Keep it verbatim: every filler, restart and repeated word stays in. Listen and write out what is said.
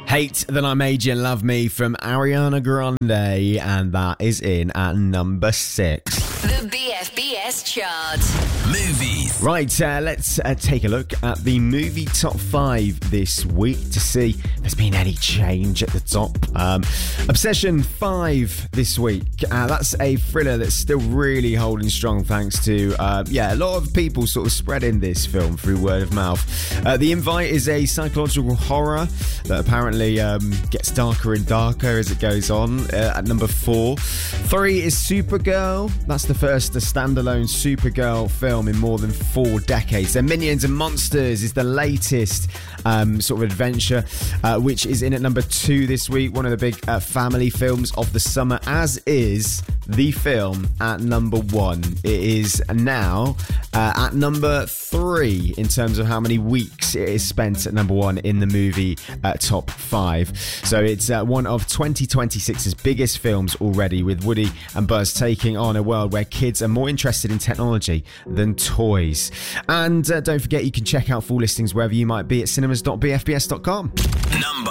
Hate That I Made You Love Me from Ariana Grande, and that is in at number six. The B F B S chart. Movies. Right, uh, let's uh, take a look at the movie top five this week to see if there's been any change at the top. Um, Obsession five this week. Uh, that's a thriller that's still really holding strong thanks to, uh, yeah, a lot of people sort of spreading this film through word of mouth. Uh, the Invite is a psychological horror that apparently um, gets darker and darker as it goes on. Uh, at number four. Three is Supergirl. That's the first uh, standalone Supergirl film in more than four decades. Then Minions and Monsters is the latest um, sort of adventure, uh, which is in at number two this week. One of the big uh, family films of the summer, as is the film at number one. It is now uh, at number three in terms of how many weeks it is spent at number one in the movie uh, top five. So it's uh, one of twenty twenty-six's biggest films already, with Woody and Buzz taking on a world where kids are more interested in technology than toys. And uh, don't forget, you can check out full listings wherever you might be at cinemas dot b f b s dot com. Number